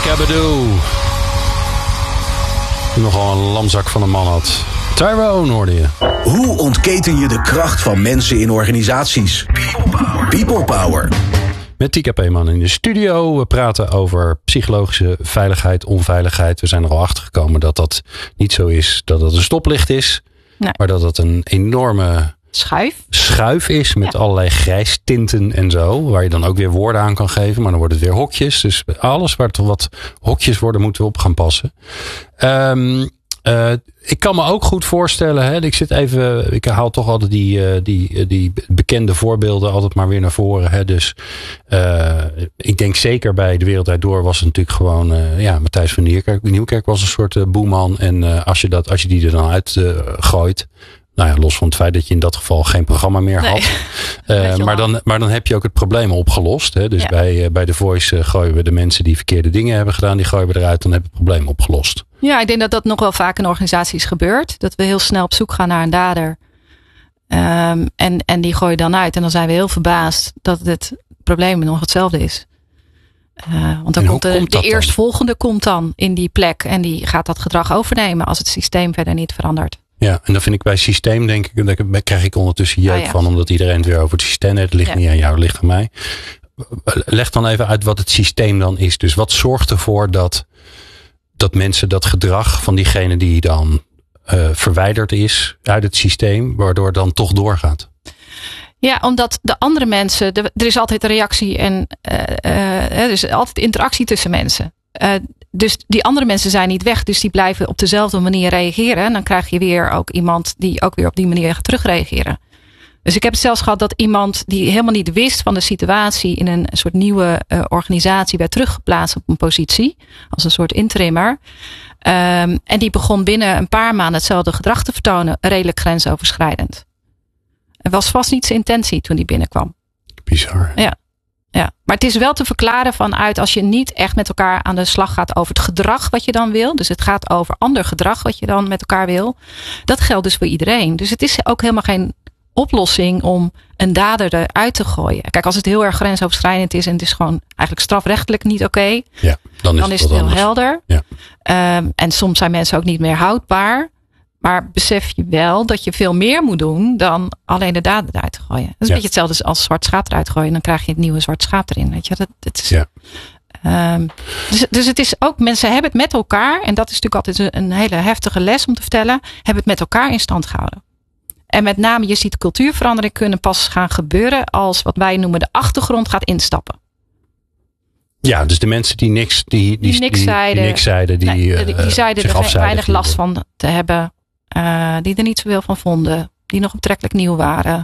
Erykah Badu. Die nogal een lamzak van een man had. Tyrone hoorde je. Hoe ontketen je de kracht van mensen in organisaties? People Power. Met Tika Peeman in de studio. We praten over psychologische veiligheid, onveiligheid. We zijn er al achter gekomen dat dat niet zo is. Dat het een stoplicht is. Nee. Maar dat het een enorme schuif is. Met allerlei grijstinten en zo. Waar je dan ook weer woorden aan kan geven. Maar dan wordt het weer hokjes. Dus alles waar toch wat hokjes worden, moeten we op gaan passen. Ik kan me ook goed voorstellen. Hè, ik haal toch altijd die bekende voorbeelden altijd maar weer naar voren. Hè, dus ik denk zeker bij De Wereld Draait Door was het natuurlijk gewoon Matthijs van Nieuwkerk was een soort boeman. En als je die er dan uit gooit. Nou ja, los van het feit dat je in dat geval geen programma meer had. Maar dan heb je ook het probleem opgelost. Hè? Dus bij The Voice gooien we de mensen die verkeerde dingen hebben gedaan. Die gooien we eruit. Dan heb je het probleem opgelost. Ja, ik denk dat dat nog wel vaak in organisaties gebeurt. Dat we heel snel op zoek gaan naar een dader. En die gooi je dan uit. En dan zijn we heel verbaasd dat het probleem nog hetzelfde is. Want dan komt de eerstvolgende komt dan in die plek. En die gaat dat gedrag overnemen als het systeem verder niet verandert. Ja, en dan vind ik bij systeem, denk ik, daar krijg ik ondertussen jeuk van. Omdat iedereen het weer over het systeem heeft. Het ligt niet aan jou, het ligt aan mij. Leg dan even uit wat het systeem dan is. Dus wat zorgt ervoor dat mensen dat gedrag van diegene die dan verwijderd is uit het systeem, waardoor het dan toch doorgaat? Ja, omdat de andere mensen, er is altijd een reactie en er is altijd interactie tussen mensen. Dus die andere mensen zijn niet weg. Dus die blijven op dezelfde manier reageren. En dan krijg je weer ook iemand die ook weer op die manier gaat terugreageren. Dus ik heb het zelfs gehad dat iemand die helemaal niet wist van de situatie in een soort nieuwe organisatie werd teruggeplaatst op een positie. Als een soort interimmer. En die begon binnen een paar maanden hetzelfde gedrag te vertonen. Redelijk grensoverschrijdend. Het was vast niet zijn intentie toen die binnenkwam. Bizar. Ja. Maar het is wel te verklaren vanuit als je niet echt met elkaar aan de slag gaat over het gedrag wat je dan wil. Dus het gaat over ander gedrag wat je dan met elkaar wil. Dat geldt dus voor iedereen. Dus het is ook helemaal geen oplossing om een dader eruit te gooien. Kijk, als het heel erg grensoverschrijdend is en het is gewoon eigenlijk strafrechtelijk niet oké. Ja, dan is het heel anders. Helder. Ja. En soms zijn mensen ook niet meer houdbaar. Maar besef je wel dat je veel meer moet doen dan alleen de dader eruit te gooien. Dat is een beetje hetzelfde als zwart schaap eruit gooien. Dan krijg je het nieuwe zwart schaap erin. Weet je? Dat is, dus het is ook, mensen hebben het met elkaar. En dat is natuurlijk altijd een hele heftige les om te vertellen. Hebben het met elkaar in stand gehouden. En met name, je ziet cultuurverandering kunnen pas gaan gebeuren als wat wij noemen de achtergrond gaat instappen. Ja, dus de mensen die niks zeiden, die zeiden er weinig last van te hebben. Die er niet zoveel van vonden. Die nog betrekkelijk nieuw waren.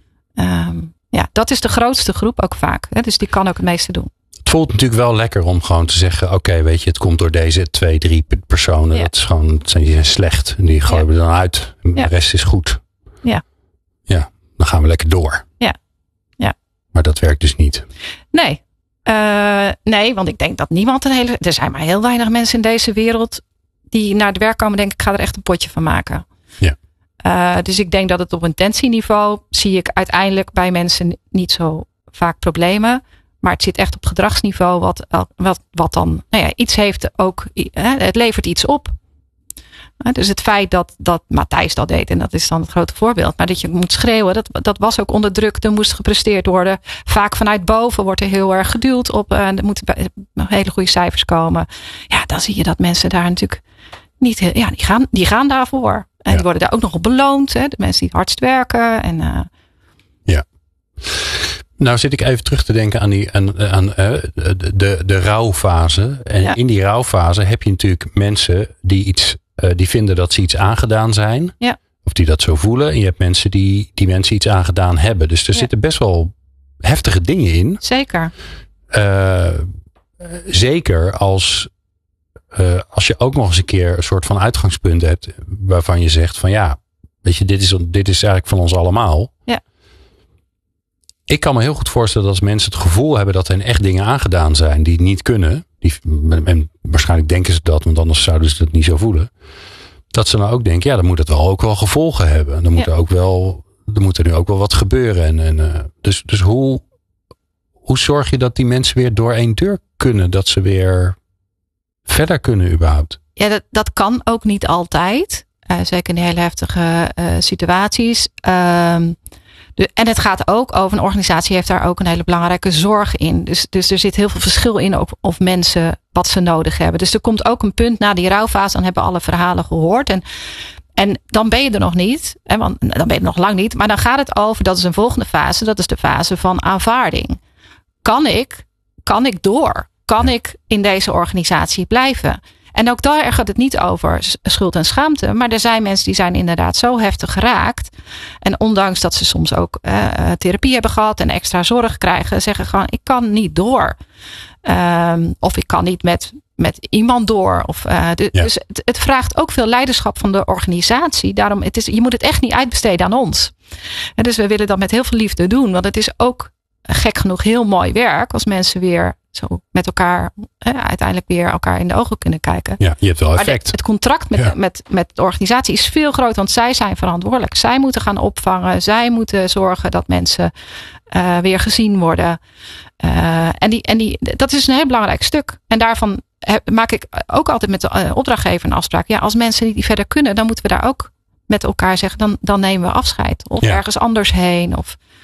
Dat is de grootste groep ook vaak. Hè? Dus die kan ook het meeste doen. Het voelt natuurlijk wel lekker om gewoon te zeggen. Oké, weet je, het komt door deze 2-3 personen. Ja. Die zijn slecht. En die gooien we dan uit. En de rest is goed. Ja, dan gaan we lekker door. Ja. Maar dat werkt dus niet. Nee, want ik denk dat niemand er zijn maar heel weinig mensen in deze wereld die naar het werk komen denken, ik ga er echt een potje van maken. Ja. Dus ik denk dat het op intentieniveau zie ik uiteindelijk bij mensen niet zo vaak problemen. Maar het zit echt op gedragsniveau wat dan iets heeft ook. Het levert iets op. Dus het feit dat Matthijs dat deed. En dat is dan het grote voorbeeld. Maar dat je moet schreeuwen. Dat was ook onder druk. Er moest gepresteerd worden. Vaak vanuit boven wordt er heel erg geduwd op. Er moeten hele goede cijfers komen. Ja, dan zie je dat mensen daar natuurlijk niet. Die gaan daarvoor. En die worden daar ook nog op beloond. Hè? De mensen die het hardst werken. Ja. Nou zit ik even terug te denken aan de rouwfase. En in die rouwfase heb je natuurlijk mensen die vinden dat ze iets aangedaan zijn. Ja. Of die dat zo voelen. En je hebt mensen die mensen iets aangedaan hebben. Dus er zitten best wel heftige dingen in. Zeker. Zeker als je ook nog eens een keer een soort van uitgangspunt hebt. Waarvan je zegt van weet je, dit is eigenlijk van ons allemaal. Ja. Ik kan me heel goed voorstellen dat als mensen het gevoel hebben dat er echt dingen aangedaan zijn die niet kunnen. En waarschijnlijk denken ze dat, want anders zouden ze het niet zo voelen. Dat ze dan ook denken, dan moet het wel ook wel gevolgen hebben. Dan moet er nu ook wel wat gebeuren. Dus hoe zorg je dat die mensen weer door één deur kunnen? Dat ze weer verder kunnen überhaupt? Ja, dat kan ook niet altijd. Zeker in hele heftige situaties. En het gaat ook over, een organisatie heeft daar ook een hele belangrijke zorg in. Dus er zit heel veel verschil in of mensen wat ze nodig hebben. Dus er komt ook een punt na die rouwfase, dan hebben we alle verhalen gehoord. En dan ben je er nog niet. Want dan ben je er nog lang niet. Maar dan gaat het over, dat is een volgende fase. Dat is de fase van aanvaarding. Kan ik door? Kan ik in deze organisatie blijven? En ook daar gaat het niet over schuld en schaamte. Maar er zijn mensen die zijn inderdaad zo heftig geraakt. En ondanks dat ze soms ook therapie hebben gehad en extra zorg krijgen, zeggen gewoon, ik kan niet door. Of ik kan niet met iemand door. Dus het vraagt ook veel leiderschap van de organisatie. Daarom, je moet het echt niet uitbesteden aan ons. En dus we willen dat met heel veel liefde doen. Want het is ook gek genoeg heel mooi werk als mensen weer zo met elkaar uiteindelijk weer elkaar in de ogen kunnen kijken. Ja, je hebt wel effect. Maar het contract met de organisatie is veel groter, want zij zijn verantwoordelijk. Zij moeten gaan opvangen. Zij moeten zorgen dat mensen weer gezien worden. Dat is een heel belangrijk stuk. En daarvan maak ik ook altijd met de opdrachtgever een afspraak. Ja, als mensen niet verder kunnen, dan moeten we daar ook met elkaar zeggen, dan nemen we afscheid. Of ergens anders heen.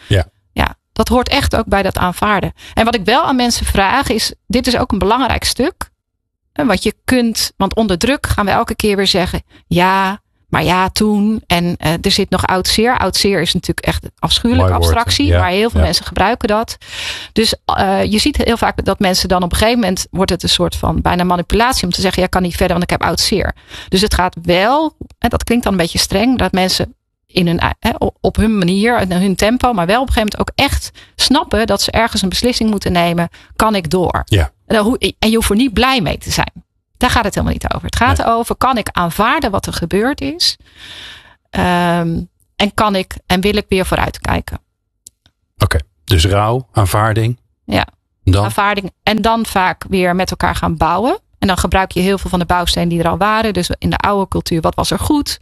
Dat hoort echt ook bij dat aanvaarden. En wat ik wel aan mensen vraag is, dit is ook een belangrijk stuk. Wat je kunt, want onder druk gaan we elke keer weer zeggen, ja, maar ja, toen. En er zit nog oud zeer. Oud zeer is natuurlijk echt een afschuwelijke abstractie. Maar heel veel mensen gebruiken dat. Dus je ziet heel vaak dat mensen dan op een gegeven moment, wordt het een soort van bijna manipulatie om te zeggen, ja, kan niet verder, want ik heb oud zeer. Dus het gaat wel, en dat klinkt dan een beetje streng, dat mensen op hun manier, in hun tempo, maar wel op een gegeven moment ook echt snappen dat ze ergens een beslissing moeten nemen. Kan ik door? Ja. En je hoeft er niet blij mee te zijn. Daar gaat het helemaal niet over. Het gaat over, kan ik aanvaarden wat er gebeurd is? En wil ik weer vooruit kijken? Oké, dus rouw, aanvaarding. Ja, dan? Aanvaarding. En dan vaak weer met elkaar gaan bouwen. En dan gebruik je heel veel van de bouwstenen die er al waren. Dus in de oude cultuur, wat was er goed?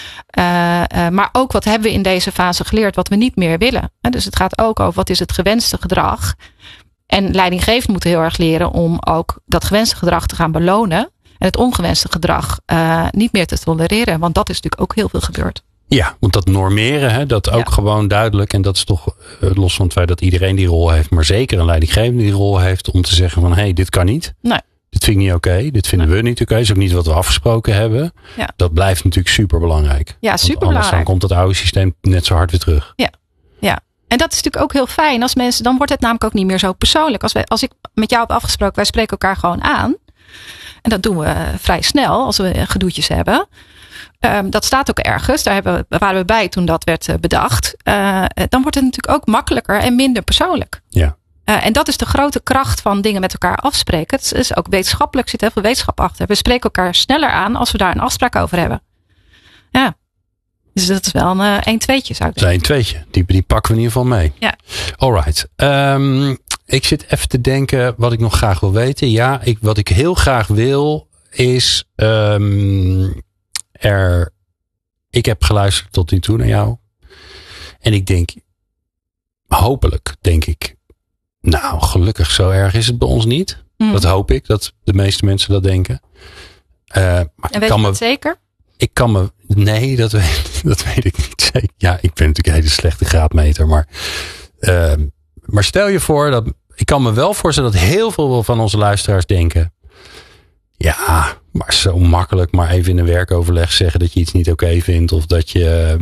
Maar ook wat hebben we in deze fase geleerd wat we niet meer willen. Dus het gaat ook over wat is het gewenste gedrag. En leidinggevend moeten heel erg leren om ook dat gewenste gedrag te gaan belonen. En het ongewenste gedrag niet meer te tolereren. Want dat is natuurlijk ook heel veel gebeurd. Ja, want dat normeren, dat ook gewoon duidelijk. En dat is toch los van het feit dat iedereen die rol heeft. Maar zeker een leidinggevende die rol heeft om te zeggen van, hey, dit kan niet. Nee. Dit vind ik niet oké. Dit vinden we niet oké. Dat is ook niet wat we afgesproken hebben. Ja. Dat blijft natuurlijk super belangrijk. Ja, super belangrijk. Anders dan komt het oude systeem net zo hard weer terug. Ja. En dat is natuurlijk ook heel fijn. Als mensen, dan wordt het namelijk ook niet meer zo persoonlijk. Als ik met jou heb afgesproken, wij spreken elkaar gewoon aan. En dat doen we vrij snel als we gedoetjes hebben. Dat staat ook ergens. Daar waren we bij toen dat werd bedacht. Dan wordt het natuurlijk ook makkelijker en minder persoonlijk. Ja. En dat is de grote kracht van dingen met elkaar afspreken. Het is ook wetenschappelijk, er zit heel veel wetenschap achter. We spreken elkaar sneller aan als we daar een afspraak over hebben. Ja. Dus dat is wel een 1-2'tje, zou ik denken. Dat is een 2'tje. Die pakken we in ieder geval mee. Ja. Alright. Ik zit even te denken wat ik nog graag wil weten. Ja, wat ik heel graag wil is ik heb geluisterd tot nu toe naar jou. En ik denk, hopelijk denk ik, nou, gelukkig zo erg is het bij ons niet. Dat hoop ik, dat de meeste mensen dat denken. Maar en weet je dat zeker? Nee, dat weet ik niet zeker. Ja, ik ben natuurlijk een hele slechte graadmeter. Maar stel je voor dat, ik kan me wel voorstellen dat heel veel van onze luisteraars denken, ja, maar zo makkelijk maar even in een werkoverleg zeggen dat je iets niet oké vindt. Of dat je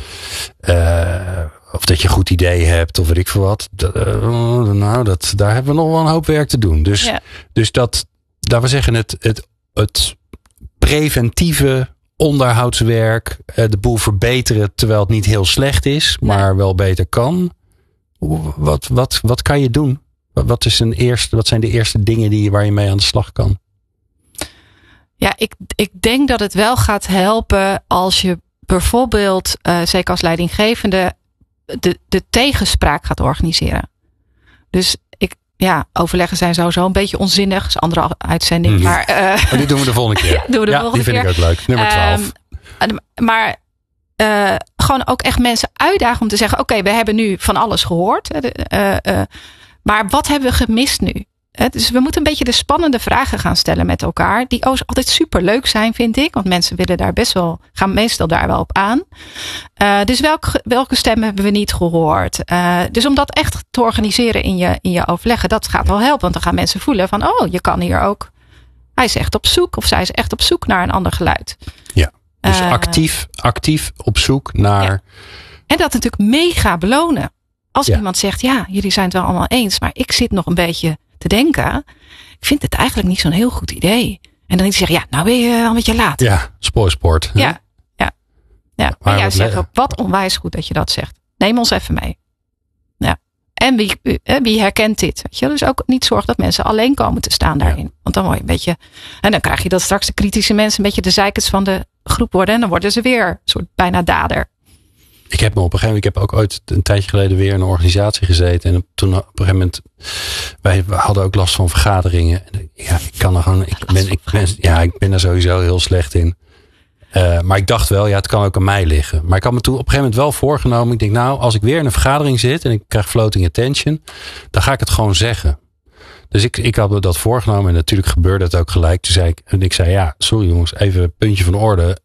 een goed idee hebt. Of weet ik veel wat. Daar hebben we nog wel een hoop werk te doen. Dus dat we zeggen het preventieve onderhoudswerk. De boel verbeteren terwijl het niet heel slecht is. Maar wel beter kan. Wat kan je doen? Wat zijn de eerste dingen waar je mee aan de slag kan? Ja, ik denk dat het wel gaat helpen als je bijvoorbeeld, zeker als leidinggevende, de tegenspraak gaat organiseren. Dus overleggen zijn sowieso een beetje onzinnig. Dat is een andere uitzending. Maar die doen we de volgende keer. Die vind ik ook leuk. Nummer 12. Maar gewoon ook echt mensen uitdagen om te zeggen, oké, we hebben nu van alles gehoord. Maar wat hebben we gemist nu? Dus we moeten een beetje de spannende vragen gaan stellen met elkaar. Die altijd super leuk zijn, vind ik. Want mensen willen daar gaan meestal daar wel op aan. Dus welke stem hebben we niet gehoord? Dus om dat echt te organiseren in je overleggen. Dat gaat wel helpen. Want dan gaan mensen voelen van, je kan hier ook. Hij is echt op zoek. Of zij is echt op zoek naar een ander geluid. Ja, dus actief op zoek naar. Ja. En dat natuurlijk mega belonen. Als iemand zegt, jullie zijn het wel allemaal eens. Maar ik zit nog een beetje te denken. Ik vind het eigenlijk niet zo'n heel goed idee. En dan zeg je, nou ben je al een beetje laat. Ja, spoorsport. Ja. Maar jij zegt ook, wat onwijs goed dat je dat zegt. Neem ons even mee. Ja. En wie herkent dit? Weet je? Dus ook niet zorgen dat mensen alleen komen te staan daarin. Ja. Want dan word je een beetje. En dan krijg je dat straks de kritische mensen een beetje de zeikers van de groep worden. En dan worden ze weer een soort bijna dader. Ik heb ook ooit een tijdje geleden weer in een organisatie gezeten. En toen op een gegeven moment, wij hadden ook last van vergaderingen. Ja, ik ben er sowieso heel slecht in. Maar ik dacht wel, het kan ook aan mij liggen. Maar ik had me toen op een gegeven moment wel voorgenomen. Ik denk, nou, als ik weer in een vergadering zit en ik krijg floating attention, dan ga ik het gewoon zeggen. Dus ik had me dat voorgenomen en natuurlijk gebeurde het ook gelijk. Toen zei ik, sorry jongens, even een puntje van orde.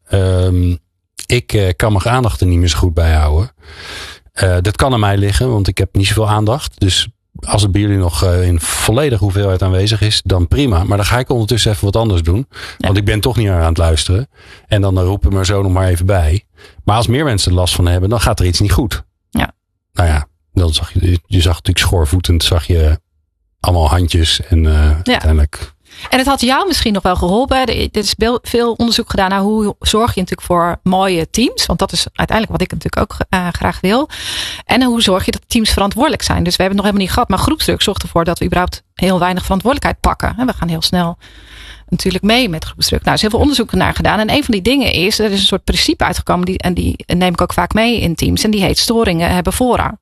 Ik kan mijn aandacht er niet meer zo goed bij houden. Dat kan aan mij liggen, want ik heb niet zoveel aandacht. Dus als het bij jullie nog in volledige hoeveelheid aanwezig is, dan prima. Maar dan ga ik ondertussen even wat anders doen. Ja. Want ik ben toch niet meer aan het luisteren. En dan roepen we er zo nog maar even bij. Maar als meer mensen er last van hebben, dan gaat er iets niet goed. Ja. Nou ja, dan zag je zag natuurlijk schoorvoetend, zag je allemaal handjes. En uiteindelijk. En het had jou misschien nog wel geholpen. Er is veel onderzoek gedaan naar hoe zorg je natuurlijk voor mooie teams. Want dat is uiteindelijk wat ik natuurlijk ook graag wil. En hoe zorg je dat teams verantwoordelijk zijn. Dus we hebben het nog helemaal niet gehad. Maar groepsdruk zorgt ervoor dat we überhaupt heel weinig verantwoordelijkheid pakken. En we gaan heel snel natuurlijk mee met groepsdruk. Nou, er is heel veel onderzoek naar gedaan. En een van die dingen is, er is een soort principe uitgekomen. Die neem ik ook vaak mee in teams. En die heet storingen hebben voorrang.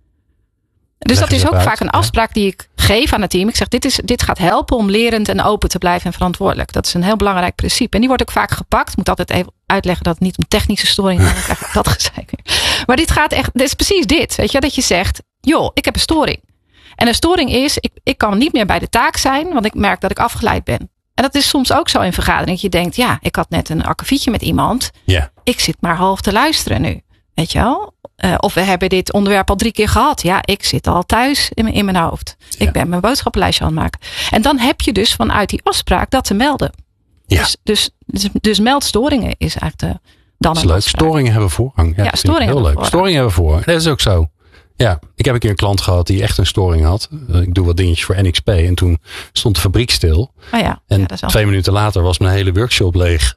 Dus dat is ook vaak een afspraak die ik geef aan het team. Ik zeg, dit gaat helpen om lerend en open te blijven en verantwoordelijk. Dat is een heel belangrijk principe. En die wordt ook vaak gepakt. Ik moet altijd even uitleggen dat het niet om technische storingen gaat. Dan krijg ik dat gezeik. Maar dit is precies dit. Weet je, dat je zegt, joh, ik heb een storing. En een storing is, ik kan niet meer bij de taak zijn, want ik merk dat ik afgeleid ben. En dat is soms ook zo in vergadering. Je denkt, ik had net een akkefietje met iemand. Yeah. Ik zit maar half te luisteren nu. Weet je wel? Of we hebben dit onderwerp al 3 keer gehad. Ja, ik zit al thuis in mijn hoofd. Ja. Ik ben mijn boodschappenlijstje aan het maken. En dan heb je dus vanuit die afspraak dat te melden. Ja. Dus meldstoringen is eigenlijk dan een afspraak. Storingen hebben voorrang. Ja, storingen heel leuk. Storingen hebben voorrang. Dat is ook zo. Ja, ik heb een keer een klant gehad die echt een storing had. Ik doe wat dingetjes voor NXP. En toen stond de fabriek stil. Oh ja. En 2 minuten later was mijn hele workshop leeg.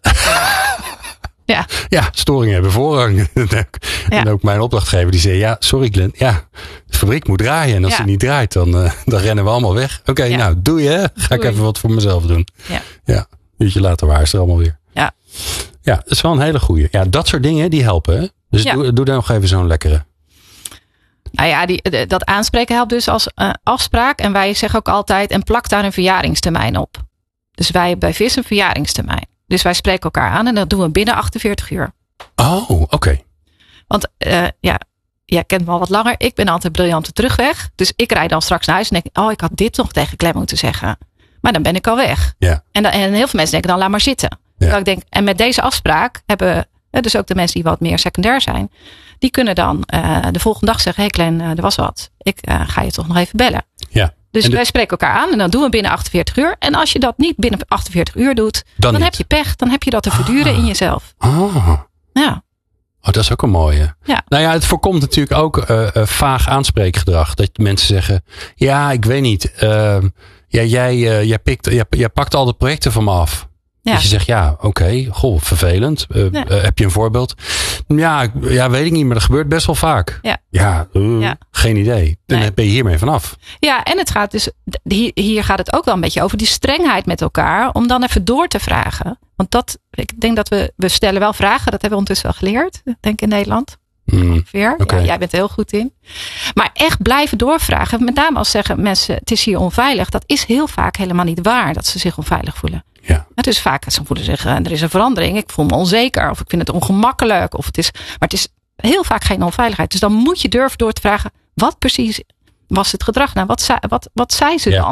Ja, storingen hebben voorrang. En ook mijn opdrachtgever die zei, sorry Glenn, de fabriek moet draaien. En als die niet draait, dan rennen we allemaal weg. Oké, nou doei hè. Ga ik even wat voor mezelf doen. Ja, een uurtje later waren ze er allemaal weer. Ja, dat is wel een hele goeie. Ja, dat soort dingen die helpen. Hè? Dus doe daar nog even zo'n lekkere. Nou ja, dat aanspreken helpt dus als afspraak. En wij zeggen ook altijd, en plak daar een verjaringstermijn op. Dus wij hebben bij VIS een verjaringstermijn. Dus wij spreken elkaar aan en dat doen we binnen 48 uur. Oh, oké. Want jij kent me al wat langer. Ik ben altijd briljante terugweg. Dus ik rijd dan straks naar huis en denk ik had dit nog tegen Glenn moeten zeggen. Maar dan ben ik al weg. Ja. En heel veel mensen denken dan laat maar zitten. Ja. Ik denk, en met deze afspraak hebben dus ook de mensen die wat meer secundair zijn. Die kunnen dan de volgende dag zeggen, hey Glenn, er was wat. Ik ga je toch nog even bellen. Ja. Dus wij spreken elkaar aan en dan doen we binnen 48 uur. En als je dat niet binnen 48 uur doet, dan heb je pech. Dan heb je dat te verduren in jezelf. Ja. Oh, dat is ook een mooie. Ja. Nou ja, het voorkomt natuurlijk ook vaag aanspreekgedrag. Dat mensen zeggen, ik weet niet. Jij pakt al de projecten van me af. Ja. Dus je zegt, vervelend. Heb je een voorbeeld? Ja, weet ik niet, maar dat gebeurt best wel vaak. Geen idee. Dan ben je hiermee vanaf. Ja, en het gaat dus, hier gaat het ook wel een beetje over die strengheid met elkaar. Om dan even door te vragen. Want ik denk dat we stellen wel vragen. Dat hebben we ondertussen wel geleerd, denk ik in Nederland. Ongeveer. Okay. Ja, jij bent er heel goed in. Maar echt blijven doorvragen. Met name als zeggen mensen, het is hier onveilig. Dat is heel vaak helemaal niet waar dat ze zich onveilig voelen. Ja. Het is vaak, ze voelen zich, er is een verandering. Ik voel me onzeker. Of ik vind het ongemakkelijk. Maar het is heel vaak geen onveiligheid. Dus dan moet je durven door te vragen. Wat precies was het gedrag? Nou, wat zei ze dan?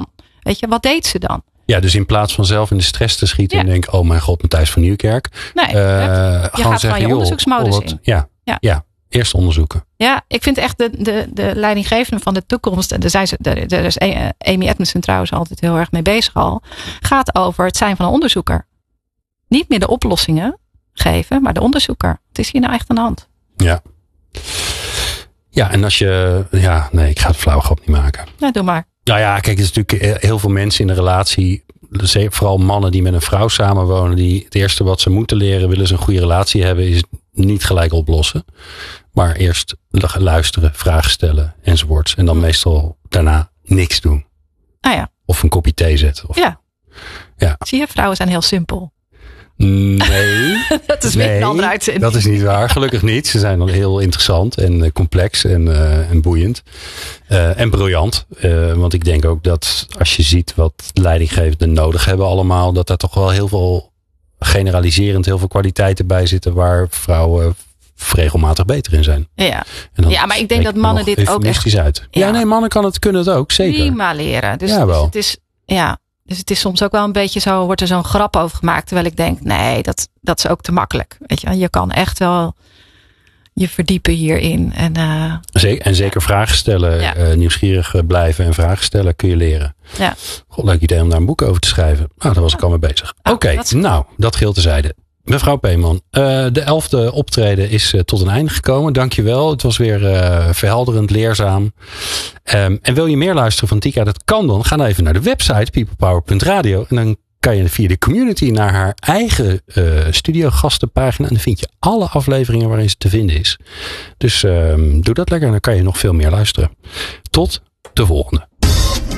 Weet je, wat deed ze dan? Ja, dus in plaats van zelf in de stress te schieten en denk, oh mijn god, Matthijs van Nieuwkerk. Nee, je gaat van je onderzoeksmodus in. Ja, eerst onderzoeken. Ja, ik vind echt de leidinggevende van de toekomst, en daar is Amy Edmondson trouwens altijd heel erg mee bezig al, gaat over het zijn van een onderzoeker. Niet meer de oplossingen geven, maar de onderzoeker. Het is hier nou echt aan de hand. Ja. Ja, en als je... Ja, nee, ik ga het flauw grap niet maken. Nee, doe maar. Nou ja, kijk, er is natuurlijk heel veel mensen in een relatie, vooral mannen die met een vrouw samenwonen, die het eerste wat ze moeten leren, willen ze een goede relatie hebben, is niet gelijk oplossen. Maar eerst luisteren, vragen stellen enzovoorts. En dan meestal daarna niks doen. Ah ja. Of een kopje thee zetten. Of, ja. Ja. Zie je, vrouwen zijn heel simpel. Nee. Dat is weer een andere uitzending. Dat is niet waar. Gelukkig niet. Ze zijn dan heel interessant en complex en boeiend. En briljant. Want ik denk ook dat als je ziet wat leidinggevenden nodig hebben allemaal, dat daar toch wel heel veel generaliserend heel veel kwaliteiten bij zitten waar vrouwen regelmatig beter in zijn. Ja, maar ik denk dat mannen dit ook echt uit. Ja, nee, mannen kunnen het ook. Zeker. Prima leren. Dus het is, dus het is soms ook wel een beetje zo, wordt er zo'n grap over gemaakt. Terwijl ik denk, nee, dat is ook te makkelijk. Weet je kan echt wel je verdiepen hierin. En zeker vragen stellen. Nieuwsgierig blijven en vragen stellen kun je leren. Ja. God, leuk idee om daar een boek over te schrijven. Nou, daar was ik al mee bezig. Oké, nou, dat geldt terzijde. Mevrouw Peeman, de 11e optreden is tot een einde gekomen. Dankjewel. Het was weer verhelderend, leerzaam. En wil je meer luisteren van Tika? Dat kan dan. Ga dan even naar de website peoplepower.radio. En dan kan je via de community naar haar eigen studiogastenpagina. En dan vind je alle afleveringen waarin ze te vinden is. Dus doe dat lekker en dan kan je nog veel meer luisteren. Tot de volgende.